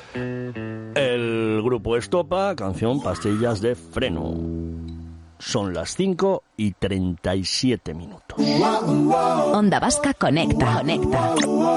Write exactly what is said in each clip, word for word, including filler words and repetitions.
El grupo Estopa, canción Pastillas de Freno. Son las cinco y treinta y siete minutos. Onda Vasca conecta, conecta.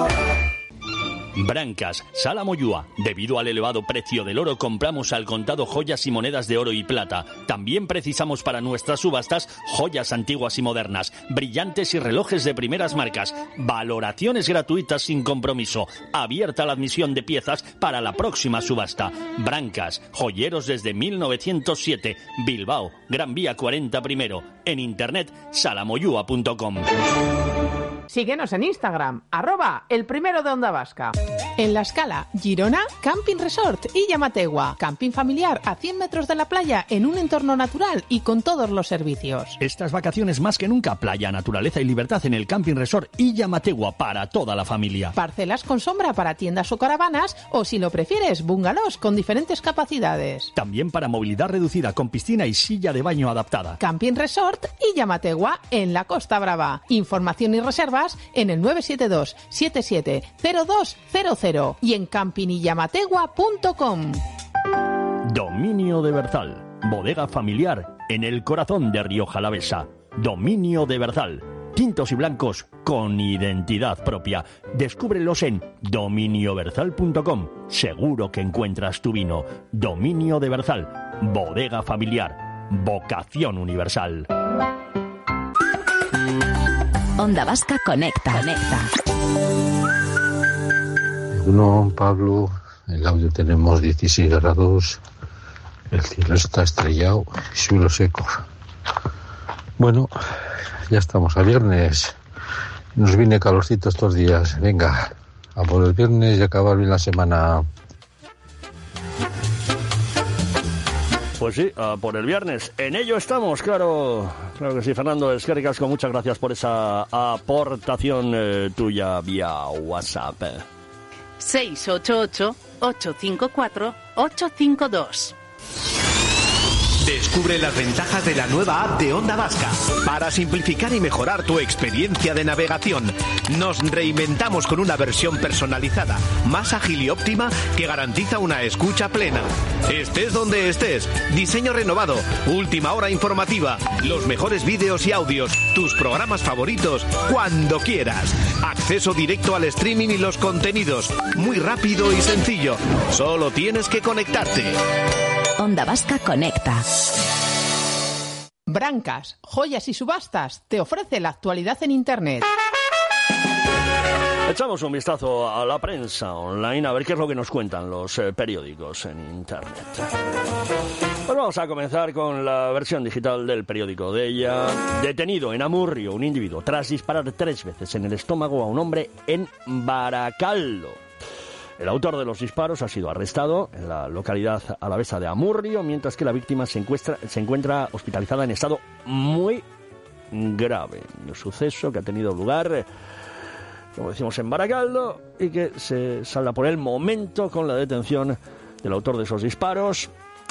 Brancas, Sala Moyúa. Debido al elevado precio del oro, compramos al contado joyas y monedas de oro y plata. También precisamos para nuestras subastas joyas antiguas y modernas, brillantes y relojes de primeras marcas. Valoraciones gratuitas sin compromiso. Abierta la admisión de piezas para la próxima subasta. Brancas, joyeros desde mil novecientos siete. Bilbao, Gran Vía cuarenta primero. En internet, salamoyúa punto com. Síguenos en Instagram, arroba el primero de Onda Vasca. En La Escala, Girona, Camping Resort y Llamategua. Camping familiar a cien metros de la playa en un entorno natural y con todos los servicios. Estas vacaciones más que nunca, playa, naturaleza y libertad en el Camping Resort y Llamategua para toda la familia. Parcelas con sombra para tiendas o caravanas o, si lo prefieres, bungalows con diferentes capacidades. También para movilidad reducida con piscina y silla de baño adaptada. Camping Resort y Llamategua en la Costa Brava. Información y reservas en el nueve siete dos siete siete cero dos cero cero y en camping y llamategua punto com. Dominio de Berzal, bodega familiar en el corazón de Rioja Alavesa. Dominio de Berzal, tintos y blancos con identidad propia. Descúbrelos en dominio berzal punto com. Seguro que encuentras tu vino. Dominio de Berzal, bodega familiar, vocación universal. Onda Vasca conecta, conecta. Uno, Pablo, el audio tenemos dieciséis grados, el cielo está estrellado, suelo seco. Bueno, ya estamos a viernes, nos viene calorcito estos días. Venga, a por el viernes y acabar bien la semana. Pues sí, uh, por el viernes. En ello estamos, claro. Claro que sí, Fernando Esquericasco, muchas gracias por esa aportación eh, tuya vía WhatsApp. seis ocho ocho, ocho cinco cuatro, ocho cinco dos. Descubre las ventajas de la nueva app de Onda Vasca. Para simplificar y mejorar tu experiencia de navegación, nos reinventamos con una versión personalizada, más ágil y óptima que garantiza una escucha plena. Estés donde estés, diseño renovado, última hora informativa, los mejores vídeos y audios, tus programas favoritos, cuando quieras. Acceso directo al streaming y los contenidos, muy rápido y sencillo. Solo tienes que conectarte. Onda Vasca conecta. Brancas, joyas y subastas te ofrece la actualidad en internet. Echamos un vistazo a la prensa online a ver qué es lo que nos cuentan los eh, periódicos en internet. Pues vamos a comenzar con la versión digital del periódico de ella. Detenido en Amurrio un individuo tras disparar tres veces en el estómago a un hombre en Baracaldo. El autor de los disparos ha sido arrestado en la localidad alavesa de Amurrio, mientras que la víctima se encuentra, se encuentra hospitalizada en estado muy grave. Un suceso que ha tenido lugar, como decimos, en Baracaldo, y que se salda por el momento con la detención del autor de esos disparos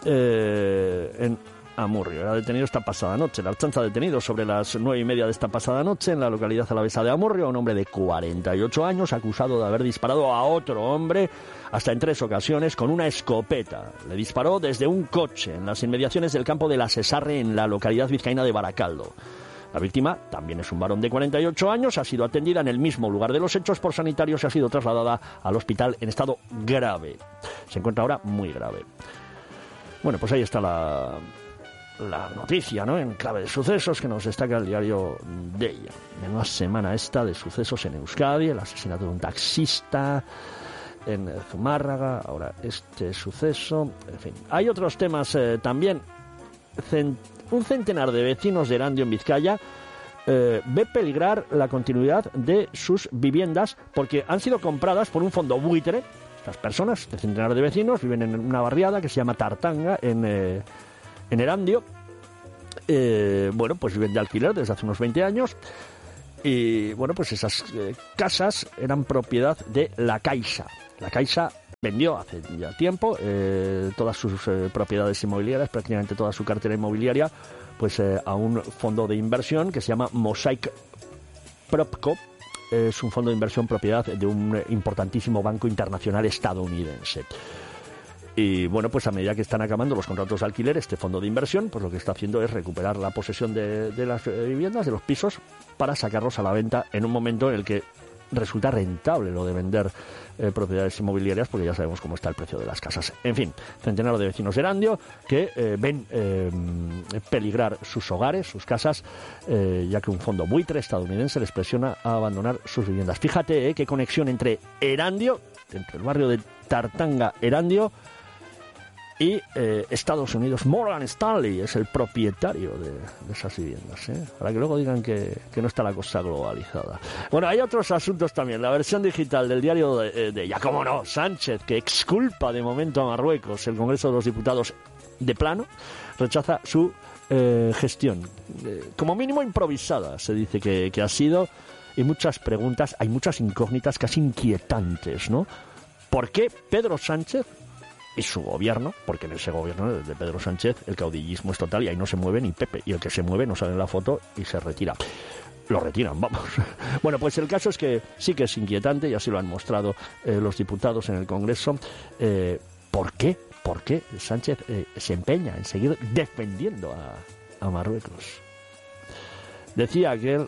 eh, en Amurrio. Era detenido esta pasada noche. La Ertzaintza ha detenido sobre las nueve y media de esta pasada noche en la localidad alavesa de Amurrio a un hombre de cuarenta y ocho años acusado de haber disparado a otro hombre hasta en tres ocasiones con una escopeta. Le disparó desde un coche en las inmediaciones del campo de la Sesarre en la localidad vizcaína de Baracaldo. La víctima también es un varón de cuarenta y ocho años, ha sido atendida en el mismo lugar de los hechos por sanitarios y ha sido trasladada al hospital en estado grave. Se encuentra ahora muy grave. Bueno, pues ahí está la... la noticia, ¿no?, en clave de sucesos que nos destaca el diario de ella. Menuda semana esta de sucesos en Euskadi, el asesinato de un taxista en Zumárraga, ahora este suceso, en fin. Hay otros temas eh, también. Cent- un centenar de vecinos de Erandio en Vizcaya eh, ve peligrar la continuidad de sus viviendas porque han sido compradas por un fondo buitre. Estas personas, este centenar de vecinos, viven en una barriada que se llama Tartanga en... Eh, En Erandio, eh, bueno, pues viven de alquiler desde hace unos veinte años y, bueno, pues esas eh, casas eran propiedad de la Caixa. La Caixa vendió hace ya tiempo eh, todas sus eh, propiedades inmobiliarias, prácticamente toda su cartera inmobiliaria, pues eh, a un fondo de inversión que se llama Mosaic Propco. Es un fondo de inversión propiedad de un importantísimo banco internacional estadounidense. Y bueno, pues a medida que están acabando los contratos de alquiler, este fondo de inversión, pues lo que está haciendo es recuperar la posesión de, de las viviendas, de los pisos, para sacarlos a la venta en un momento en el que resulta rentable lo de vender eh, propiedades inmobiliarias, porque ya sabemos cómo está el precio de las casas. En fin, centenares de vecinos de Erandio que eh, ven eh, peligrar sus hogares, sus casas, eh, ya que un fondo buitre estadounidense les presiona a abandonar sus viviendas. Fíjate eh, qué conexión entre Erandio, entre el barrio de Tartanga, Erandio, y eh, Estados Unidos. Morgan Stanley es el propietario de, de esas viviendas, ¿eh? Para que luego digan que, que no está la cosa globalizada. Bueno, hay otros asuntos también. La versión digital del diario de, de ya cómo no, Sánchez, que exculpa de momento a Marruecos. El Congreso de los Diputados, de plano, rechaza su eh, gestión. Eh, como mínimo improvisada, se dice que, que ha sido. Y muchas preguntas, hay muchas incógnitas casi inquietantes, ¿no? ¿Por qué Pedro Sánchez y su gobierno, porque en ese gobierno de Pedro Sánchez el caudillismo es total y ahí no se mueve ni Pepe, y el que se mueve no sale en la foto y se retira? Lo retiran, vamos. Bueno, pues el caso es que sí que es inquietante, y así lo han mostrado eh, los diputados en el Congreso. Eh, ¿Por qué? ¿Por qué Sánchez eh, se empeña en seguir defendiendo a, a Marruecos? Decía aquel...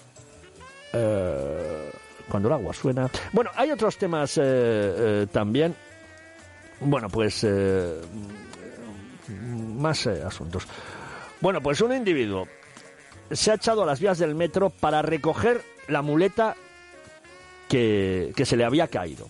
Eh, cuando el agua suena... Bueno, hay otros temas eh, eh, también. Bueno, pues eh, más eh, asuntos. Bueno, pues un individuo se ha echado a las vías del metro para recoger la muleta que, que se le había caído.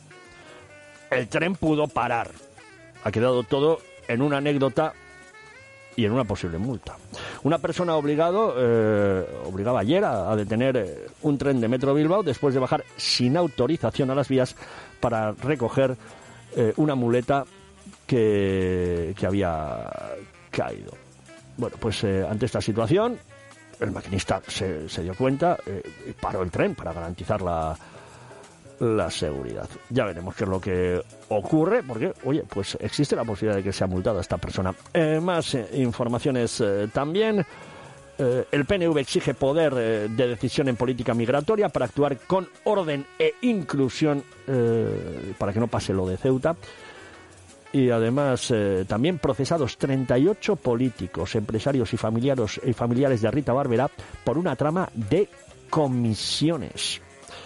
El tren pudo parar. Ha quedado todo en una anécdota y en una posible multa. Una persona obligado, eh, obligaba ayer a, a detener eh, un tren de Metro Bilbao después de bajar sin autorización a las vías para recoger eh, una muleta que, que había caído. Bueno, pues eh, ante esta situación, el maquinista se, se dio cuenta eh, y paró el tren para garantizar la, la seguridad. Ya veremos qué es lo que ocurre, porque, oye, pues existe la posibilidad de que sea multada esta persona. Eh, más eh, informaciones eh, también. Eh, el P N V exige poder eh, de decisión en política migratoria para actuar con orden e inclusión eh, para que no pase lo de Ceuta. Y además eh, también procesados treinta y ocho políticos, empresarios y familiares, y familiares de Rita Barberá por una trama de comisiones.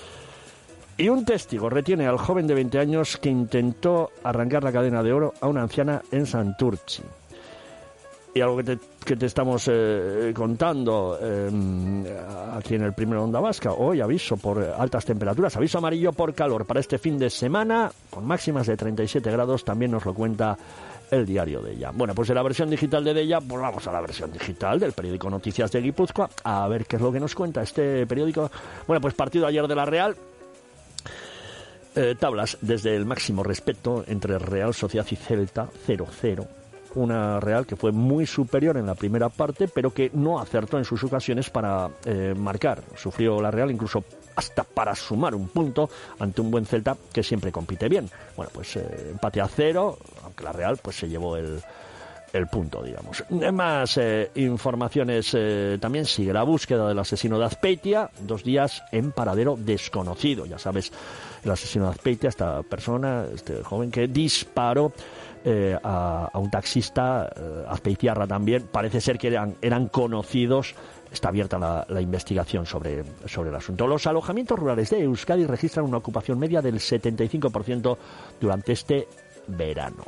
Y un testigo retiene al joven de veinte años que intentó arrancar la cadena de oro a una anciana en Santurtzi. Y algo que te, que te estamos eh, contando eh, aquí en el Primero Onda Vasca. Hoy aviso por altas temperaturas, aviso amarillo por calor para este fin de semana, con máximas de treinta y siete grados, también nos lo cuenta el diario Deia. Bueno, pues en la versión digital de Deia, pues vamos a la versión digital del periódico Noticias de Guipúzcoa, a ver qué es lo que nos cuenta este periódico. Bueno, pues partido ayer de la Real. Eh, tablas desde el máximo respeto entre Real Sociedad y Celta, cero cero. Una Real que fue muy superior en la primera parte, pero que no acertó en sus ocasiones para eh, marcar. Sufrió la Real incluso hasta para sumar un punto ante un buen Celta que siempre compite bien. Bueno, pues eh, empate a cero, aunque la Real pues se llevó el, el punto, digamos. Más eh, informaciones eh, también. Sigue la búsqueda del asesino de Azpeitia, dos días en paradero desconocido. Ya sabes, el asesino de Azpeitia, esta persona, este joven que disparó Eh, a, a un taxista eh, azpeitiarra también. Parece ser que eran, eran conocidos. Está abierta la, la investigación sobre, sobre el asunto. Los alojamientos rurales de Euskadi registran una ocupación media del setenta y cinco por ciento durante este verano.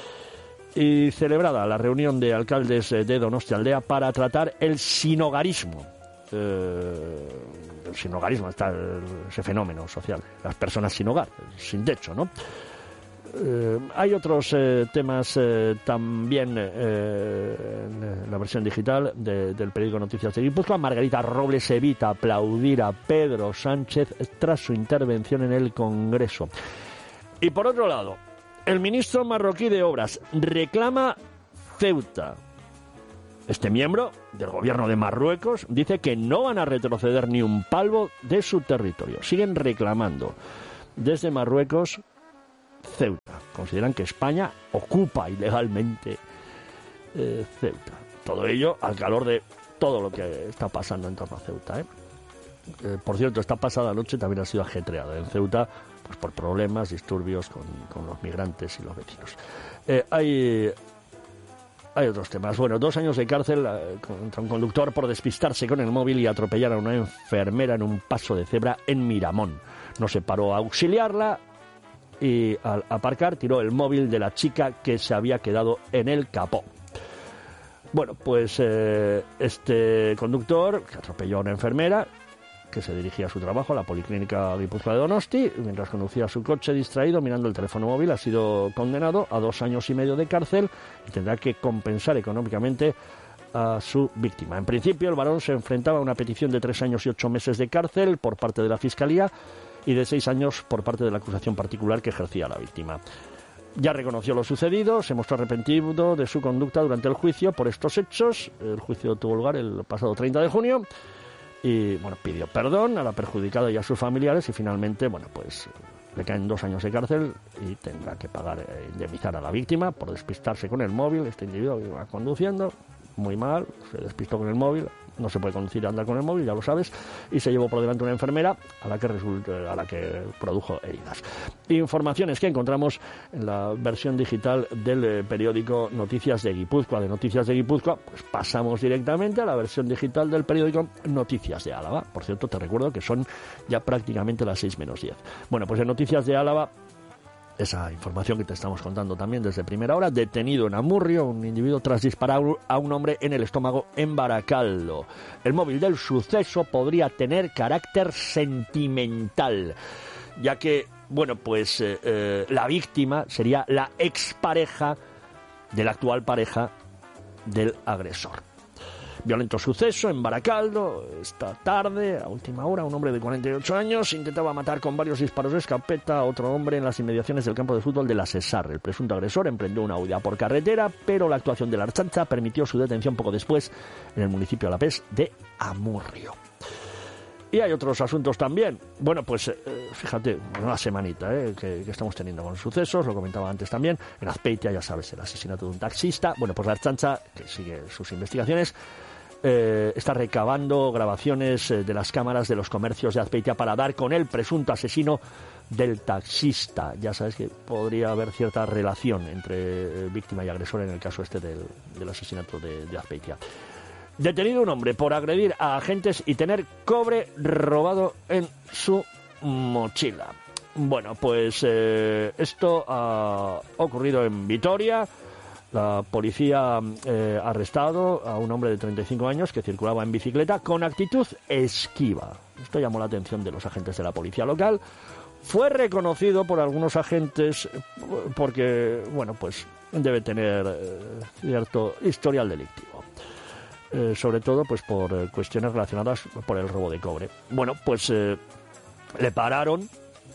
Y celebrada la reunión de alcaldes de Donostialdea para tratar el sinhogarismo. Eh, el sinhogarismo, está el, ese fenómeno social, las personas sin hogar, sin techo, ¿no? Eh, hay otros eh, temas eh, también eh, en la versión digital de, del periódico Noticias de Guipúzcoa. Margarita Robles evita aplaudir a Pedro Sánchez tras su intervención en el Congreso. Y por otro lado, el ministro marroquí de Obras reclama Ceuta. Este miembro del gobierno de Marruecos dice que no van a retroceder ni un palmo de su territorio. Siguen reclamando desde Marruecos Ceuta. Consideran que España ocupa ilegalmente eh, Ceuta. Todo ello al calor de todo lo que está pasando en torno a Ceuta, ¿eh? Eh, por cierto, esta pasada noche también ha sido ajetreada en Ceuta, pues por problemas, disturbios con, con los migrantes y los vecinos. Eh, hay... Hay otros temas. Bueno, dos años de cárcel eh, contra un conductor por despistarse con el móvil y atropellar a una enfermera en un paso de cebra en Miramón. No se paró a auxiliarla y al aparcar tiró el móvil de la chica que se había quedado en el capó. Bueno, pues eh, este conductor que atropelló a una enfermera que se dirigía a su trabajo a la Policlínica Guipúzcoa de Donosti, mientras conducía su coche distraído mirando el teléfono móvil, ha sido condenado a dos años y medio de cárcel y tendrá que compensar económicamente a su víctima. En principio, el varón se enfrentaba a una petición de tres años y ocho meses de cárcel por parte de la Fiscalía y de seis años por parte de la acusación particular que ejercía la víctima. Ya reconoció lo sucedido, se mostró arrepentido de su conducta durante el juicio por estos hechos. El juicio tuvo lugar el pasado treinta de junio. Y, bueno, pidió perdón a la perjudicada y a sus familiares y finalmente, bueno, pues le caen dos años de cárcel y tendrá que pagar, eh, indemnizar a la víctima por despistarse con el móvil. Este individuo iba conduciendo muy mal, se despistó con el móvil, no se puede conducir a andar con el móvil, ya lo sabes, y se llevó por delante una enfermera a la que resulta, a la que produjo heridas. Informaciones que encontramos en la versión digital del eh, periódico Noticias de Guipúzcoa. De Noticias de Guipúzcoa, pues pasamos directamente a la versión digital del periódico Noticias de Álava. Por cierto, te recuerdo que son ya prácticamente las seis menos diez. Bueno, pues en Noticias de Álava, esa información que te estamos contando también desde primera hora. Detenido en Amurrio un individuo tras disparar a un hombre en el estómago en Baracaldo. El móvil del suceso podría tener carácter sentimental, ya que, bueno, pues eh, eh, la víctima sería la expareja de la actual pareja del agresor. Violento suceso en Baracaldo. Esta tarde, a última hora, un hombre de cuarenta y ocho años intentaba matar con varios disparos de escopeta a otro hombre en las inmediaciones del campo de fútbol de la Cesar. El presunto agresor emprendió una huida por carretera, pero la actuación de la Ertzaintza permitió su detención poco después en el municipio alavés de Amurrio. Y hay otros asuntos también. Bueno, pues eh, fíjate, una semanita eh, que, que estamos teniendo con sucesos, lo comentaba antes también. En Azpeitia, ya sabes, el asesinato de un taxista. Bueno, pues la Ertzaintza, que sigue sus investigaciones, eh, está recabando grabaciones eh, de las cámaras de los comercios de Azpeitia para dar con el presunto asesino del taxista. Ya sabes que podría haber cierta relación entre eh, víctima y agresor en el caso este del, del asesinato de, de Azpeitia. Detenido un hombre por agredir a agentes y tener cobre robado en su mochila. Bueno, pues eh, esto ha ocurrido en Vitoria. La policía eh, ha arrestado a un hombre de treinta y cinco años que circulaba en bicicleta con actitud esquiva. Esto llamó la atención de los agentes de la policía local. Fue reconocido por algunos agentes porque, bueno, pues debe tener eh, cierto historial delictivo. Eh, sobre todo pues por eh, cuestiones relacionadas por el robo de cobre. Bueno, pues eh, le pararon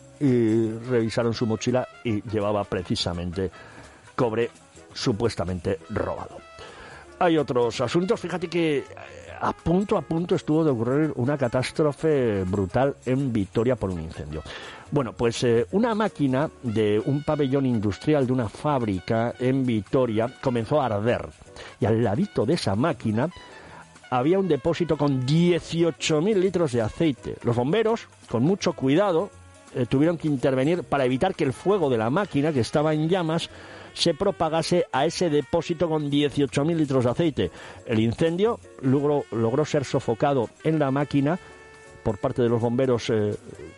y revisaron su mochila y llevaba precisamente cobre supuestamente robado. Hay otros asuntos. Fíjate que a punto a punto estuvo de ocurrir una catástrofe brutal en Vitoria por un incendio. Bueno, pues eh, una máquina de un pabellón industrial de una fábrica en Vitoria comenzó a arder. Y al ladito de esa máquina había un depósito con dieciocho mil litros de aceite. Los bomberos, con mucho cuidado, eh, tuvieron que intervenir para evitar que el fuego de la máquina, que estaba en llamas, se propagase a ese depósito con dieciocho mil litros de aceite. El incendio logró, logró ser sofocado en la máquina por parte de los bomberos eh,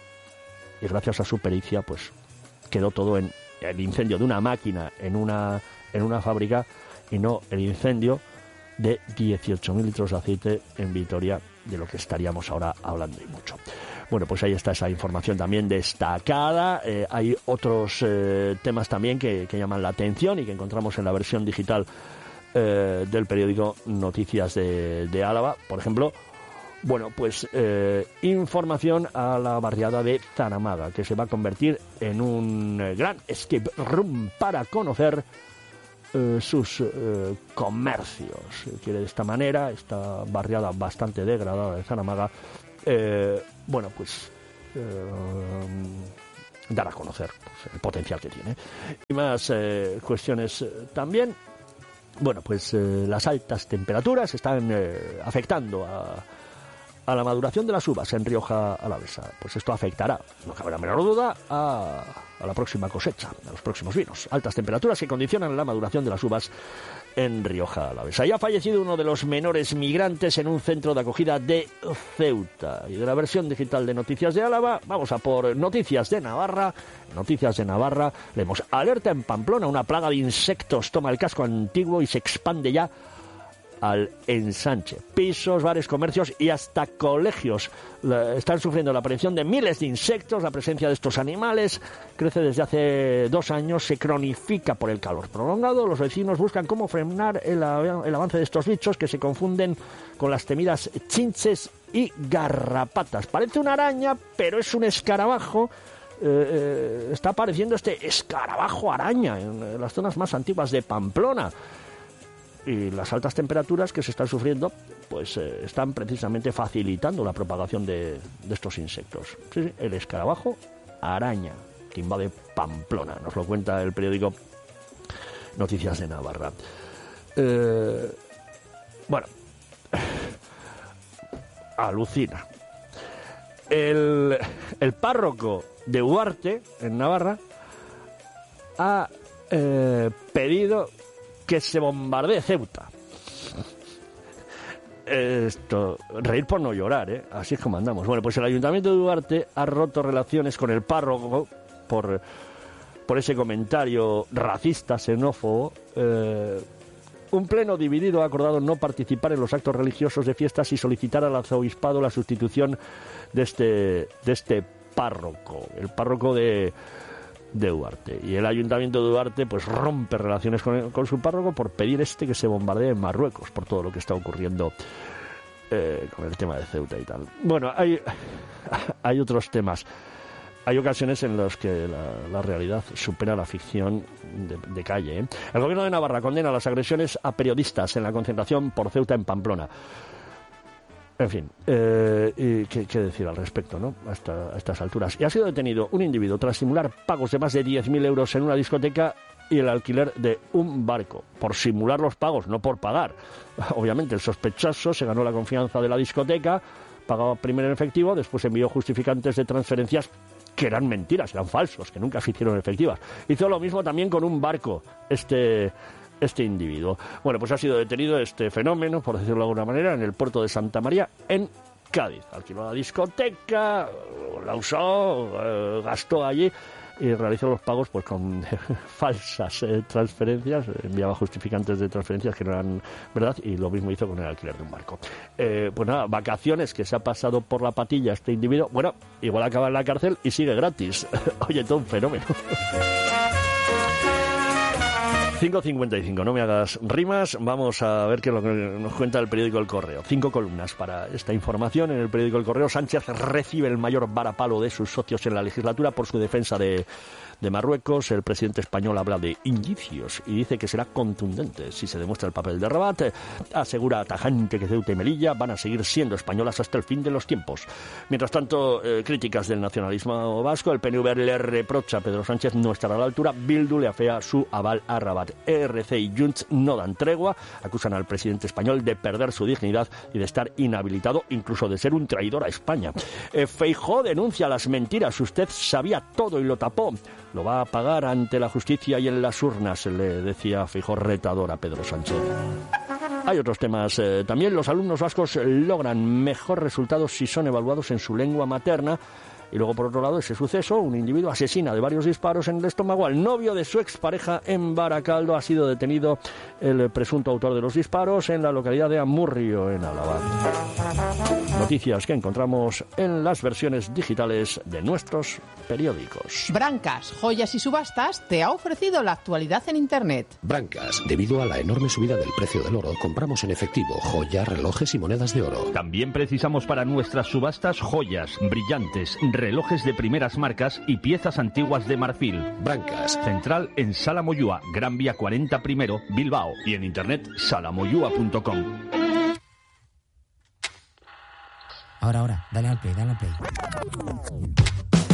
y gracias a su pericia pues quedó todo en el incendio de una máquina en una, en una fábrica y no el incendio de dieciocho mil litros de aceite en Vitoria, de lo que estaríamos ahora hablando y mucho. Bueno, pues ahí está esa información también destacada. Eh, hay otros eh, temas también que, que llaman la atención y que encontramos en la versión digital eh, del periódico Noticias de, de Álava. Por ejemplo, bueno, pues eh, información a la barriada de Zaramaga, que se va a convertir en un eh, gran escape room para conocer eh, sus eh, comercios. Quiere de esta manera, esta barriada bastante degradada de Zaramaga, eh, bueno, pues eh, dar a conocer pues, el potencial que tiene. Y más eh, cuestiones eh, también. Bueno, pues eh, las altas temperaturas están eh, afectando a a la maduración de las uvas en Rioja Alavesa. Pues esto afectará, no cabe la menor duda, a, a la próxima cosecha, a los próximos vinos. Altas temperaturas que condicionan la maduración de las uvas en Rioja Alavesa. Ya ha fallecido uno de los menores migrantes en un centro de acogida de Ceuta. Y de la versión digital de Noticias de Álava, vamos a por Noticias de Navarra. Noticias de Navarra, leemos: alerta en Pamplona, una plaga de insectos toma el casco antiguo y se expande ya al ensanche. Pisos, bares, comercios y hasta colegios están sufriendo la aparición de miles de insectos. La presencia de estos animales crece desde hace dos años, se cronifica por el calor prolongado. Los vecinos buscan cómo frenar el, el avance de estos bichos que se confunden con las temidas chinches y garrapatas. Parece una araña, pero es un escarabajo. Eh, eh, está apareciendo este escarabajo araña en las zonas más antiguas de Pamplona. Y las altas temperaturas que se están sufriendo pues eh, están precisamente facilitando la propagación de, de estos insectos. Sí, sí, el escarabajo araña que invade Pamplona. Nos lo cuenta el periódico Noticias de Navarra. Eh, bueno, alucina. El, el párroco de Huarte, en Navarra, ha eh, pedido que se bombardee Ceuta. Esto, reír por no llorar, ¿eh? Así es como andamos. Bueno, pues el Ayuntamiento de Duarte ha roto relaciones con el párroco por, por ese comentario racista, xenófobo. Eh, un pleno dividido ha acordado no participar en los actos religiosos de fiestas y solicitar al arzobispado la sustitución de este, de este párroco, el párroco de de Duarte. Y el Ayuntamiento de Duarte pues rompe relaciones con, el, con su párroco por pedir este que se bombardee en Marruecos por todo lo que está ocurriendo eh, con el tema de Ceuta y tal. Bueno, hay, hay otros temas. Hay ocasiones en las que la, la realidad supera la ficción de, de calle, ¿eh? El Gobierno de Navarra condena las agresiones a periodistas en la concentración por Ceuta en Pamplona. En fin, eh, y qué, qué decir al respecto, ¿no? Hasta a estas alturas. Y ha sido detenido un individuo tras simular pagos de más de diez mil euros en una discoteca y el alquiler de un barco. Por simular los pagos, no por pagar. Obviamente el sospechoso se ganó la confianza de la discoteca, pagaba primero en efectivo, después envió justificantes de transferencias que eran mentiras, eran falsos, que nunca se hicieron efectivas. Hizo lo mismo también con un barco, este... este individuo. Bueno, pues ha sido detenido este fenómeno, por decirlo de alguna manera, en el puerto de Santa María, en Cádiz. Alquiló la discoteca, la usó, eh, gastó allí y realizó los pagos pues con falsas eh, transferencias, enviaba justificantes de transferencias que no eran verdad, y lo mismo hizo con el alquiler de un barco. Eh, pues nada, vacaciones que se ha pasado por la patilla este individuo, bueno, igual acaba en la cárcel y sigue gratis. Oye, todo un fenómeno. cinco cincuenta y cinco, no me hagas rimas. Vamos a ver qué es lo que nos cuenta el periódico El Correo. Cinco columnas para esta información en el periódico El Correo. Sánchez recibe el mayor varapalo de sus socios en la legislatura por su defensa de, de Marruecos. El presidente español habla de indicios y dice que será contundente si se demuestra el papel de Rabat. Asegura tajante que Ceuta y Melilla van a seguir siendo españolas hasta el fin de los tiempos. Mientras tanto, eh, críticas del nacionalismo vasco. El P N V le reprocha a Pedro Sánchez no estar a la altura. Bildu le afea su aval a Rabat. E R C y Junts no dan tregua, acusan al presidente español de perder su dignidad y de estar inhabilitado, incluso de ser un traidor a España. Eh, Feijóo denuncia las mentiras, usted sabía todo y lo tapó, lo va a pagar ante la justicia y en las urnas, le decía Feijóo retador a Pedro Sánchez. Hay otros temas eh, también. Los alumnos vascos logran mejor resultados si son evaluados en su lengua materna. Y luego, por otro lado, ese suceso, un individuo asesina de varios disparos en el estómago al novio de su expareja en Baracaldo. Ha sido detenido el presunto autor de los disparos en la localidad de Amurrio, en Álava. Noticias que encontramos en las versiones digitales de nuestros periódicos. Brancas, Joyas y Subastas te ha ofrecido la actualidad en Internet. Brancas, debido a la enorme subida del precio del oro, compramos en efectivo joyas, relojes y monedas de oro. También precisamos para nuestras subastas joyas, brillantes, relojes de primeras marcas y piezas antiguas de marfil. Brancas. Central en Sala Moyúa, Gran Vía cuarenta primero, Bilbao. Y en internet salamoyúa punto com. Ahora, ahora, dale al play, dale al play.